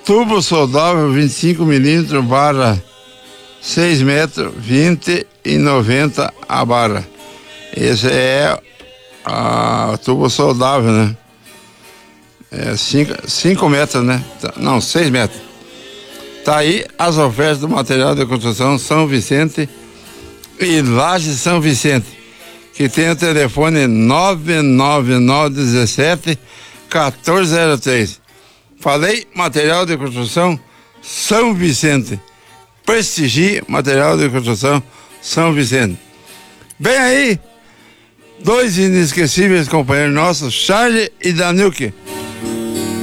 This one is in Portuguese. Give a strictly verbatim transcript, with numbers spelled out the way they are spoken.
Tubo soldável vinte e cinco milímetros, barra seis metros, vinte e noventa a barra. Esse é a tubo soldável, né? É cinco metros, né? Não, seis metros. Tá aí as ofertas do material de construção São Vicente e Laje São Vicente, que tem o telefone nove nove nove um sete um quatro zero três. Falei, material de construção São Vicente. Prestigie material de construção São Vicente. Vem aí, dois inesquecíveis companheiros nossos, Charlie e Danilke.